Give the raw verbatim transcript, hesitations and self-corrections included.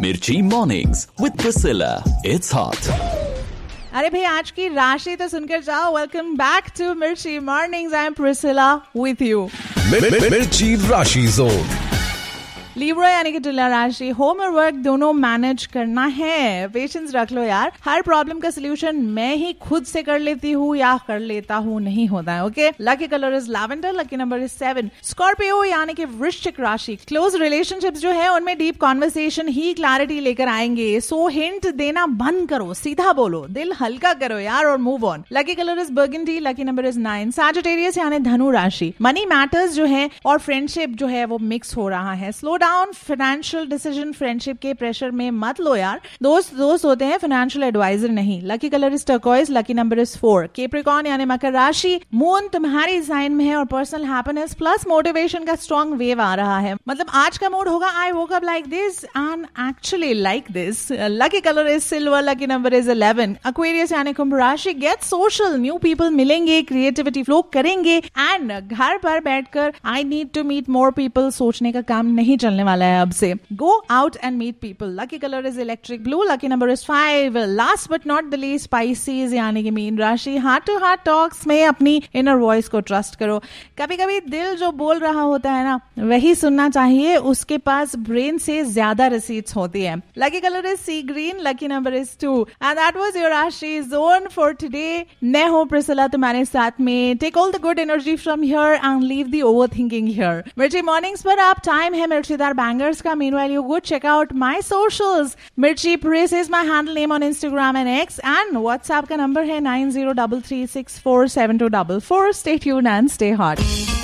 मिर्ची mornings with Priscilla, it's hot. अरे भाई, आज की राशि तो सुनकर जाओ। वेलकम बैक टू मिर्ची mornings. I am Priscilla with you. मिर्ची राशि जोन। लिब्रा यानी कि तुला राशि, होम और वर्क दोनों मैनेज करना है। पेशेंस रख लो यार। हर प्रॉब्लम का सोल्यूशन मैं ही खुद से कर लेती हूँ या कर लेता हूँ नहीं होता है। Okay, lucky colour is lavender, lucky number is seven. Scorpio यानी कि वृश्चिक राशि, क्लोज रिलेशनशिप्स जो है उनमें डीप कॉन्वर्सेशन ही क्लैरिटी लेकर आएंगे। सो हिंट देना बंद करो, सीधा बोलो, दिल हल्का करो यार और move on. Lucky colour is burgundy, lucky number is nine. Sagittarius यानी धनु राशि, मनी मैटर्स जो है और फ्रेंडशिप जो है वो मिक्स हो रहा है। Slow down financial decision friendship के प्रेशर में मत लो यार। दोस्त दोस्त होते हैं, फाइनेंशियल एडवाइजर नहीं। Lucky colour is turquoise, lucky number is four. Capricorn यानी मकर राशि, मून तुम्हारी साइन में है और पर्सनल हैप्पीनेस प्लस मोटिवेशन का स्ट्रॉन्ग वेव आ रहा है। मतलब आज का मूड होगा आई woke up like this and actually like this. Lucky colour is silver, lucky number is eleven. Aquarius यानी कुंभ राशि, गेट सोशल, न्यू पीपल मिलेंगे, क्रिएटिविटी फ्लो करेंगे एंड घर पर बैठकर I need to meet more people सोचने का काम नहीं चलने वाला है अब से। Go out and meet people. Lucky colour is electric blue, lucky number is five. Last but not the least, species यानी कि मीन राशि, हार्ट टू हार्ट टॉक्स में अपनी इनर वॉइस को ट्रस्ट करो। कभी कभी दिल जो बोल रहा होता है ना वही सुनना चाहिए, उसके पास ब्रेन से ज्यादा रिसीट्स होती है। Lucky colour is C green, lucky number is to and that was your राशि जोन फॉर टुडे। मैं हूं प्रिसिला तुम्हारे साथ में। Take all the good energy from here and leave the over thinking here. मिर्ची mornings पर आप time है मिर्चीदार बैंगर्स का। Meanwhile, you go check out my socials. Mirchi Press is my handle name on Instagram and X, and WhatsApp का number है nine zero three three six four seven two four four. Stay tuned and stay hot.